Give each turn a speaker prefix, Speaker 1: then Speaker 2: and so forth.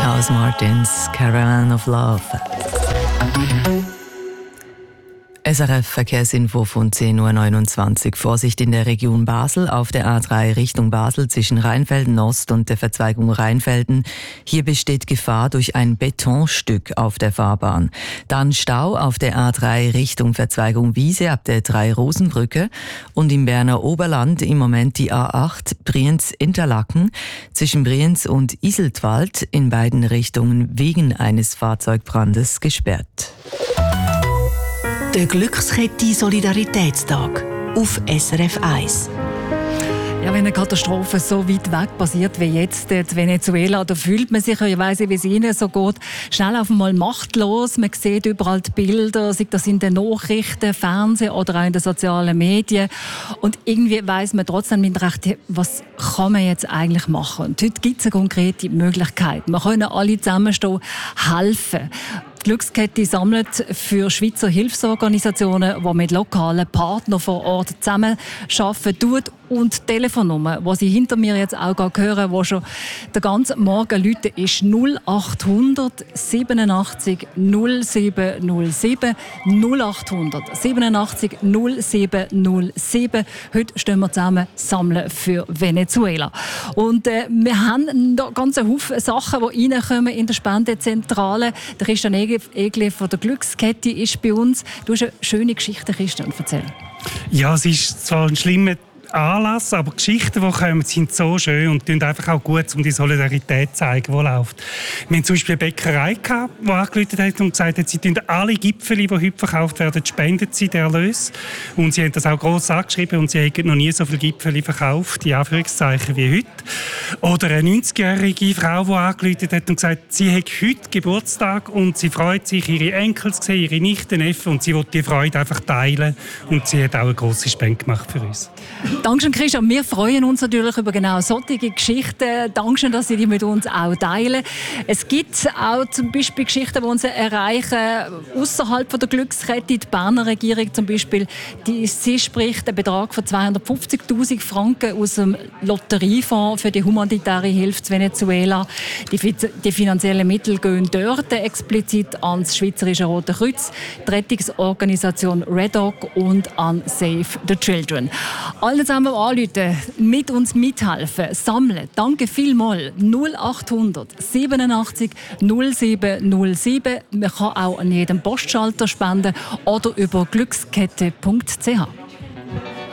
Speaker 1: aus Martins Caravan of Love. SRF-Verkehrsinfo von 10.29 Uhr. Vorsicht in der Region Basel auf der A3 Richtung Basel zwischen Rheinfelden Ost und der Verzweigung Rheinfelden. Hier besteht Gefahr durch ein Betonstück auf der Fahrbahn. Dann Stau auf der A3 Richtung Verzweigung Wiese ab der 3-Rosenbrücke und im Berner Oberland im Moment die A8 Brienz-Interlaken zwischen Brienz und Iseltwald in beiden Richtungen wegen eines Fahrzeugbrandes gesperrt.
Speaker 2: Der Glückskette Solidaritätstag auf SRF 1.
Speaker 3: Ja, wenn eine Katastrophe so weit weg passiert wie jetzt in Venezuela, da fühlt man sich, ich weiss nicht, wie es Ihnen so geht, schnell auf einmal machtlos. Man sieht überall die Bilder, sei das in den Nachrichten, Fernsehen oder auch in den sozialen Medien. Und irgendwie weiss man trotzdem nicht recht, was kann man jetzt eigentlich machen. Und heute gibt es eine konkrete Möglichkeit. Wir können alle zusammenstehen, helfen. Die Glückskette sammelt für Schweizer Hilfsorganisationen, die mit lokalen Partnern vor Ort zusammenarbeiten, und die Telefonnummer, die Sie hinter mir jetzt auch hören, die schon den ganzen Morgen läuten, ist 0800 87 0707 0800 87 0707. Heute stehen wir zusammen sammeln für Venezuela. Und wir haben da ganz einen Haufen Sachen, die reinkommen in der Spendenzentrale. Der Christian Egli von der Glückskette ist bei uns. Du hast eine schöne Geschichte, Christian, erzähl.
Speaker 4: Ja, es ist zwar ein schlimmer Anlass, aber Geschichten, die kommen, sind so schön und tun einfach auch gut, um die Solidarität zu zeigen, die läuft. Wir hatten zum Beispiel eine Bäckerei, die angerufen hat und gesagt hat, sie tun alle Gipfel, die heute verkauft werden, spendet sie den Erlös. Und sie haben das auch gross angeschrieben und sie haben noch nie so viele Gipfel verkauft, in Anführungszeichen, wie heute. Oder eine 90-jährige Frau, die angerufen hat und gesagt, sie hat heute Geburtstag und sie freut sich, ihre Enkel zu sehen, ihre Nichten, Neffen, und sie will die Freude einfach teilen. Und sie hat auch eine grosse Spende gemacht für uns.
Speaker 3: Dankeschön, Christian. Wir freuen uns natürlich über genau solche Geschichten. Dankeschön, dass Sie die mit uns auch teilen. Es gibt auch zum Beispiel Geschichten, die uns erreichen außerhalb der Glückskette. Die Berner Regierung zum Beispiel, sie spricht einen Betrag von 250'000 Franken aus dem Lotteriefonds für die humanitäre Hilfe zu Venezuela. Die finanziellen Mittel gehen dort explizit an das Schweizerische Rote Kreuz, die Rettungsorganisation Red Dog und an Save the Children. Alle zusammen anrufen, mit uns mithelfen, sammeln. Danke vielmals. 0800 87 0707. Man kann auch an jedem Postschalter spenden oder über glückskette.ch.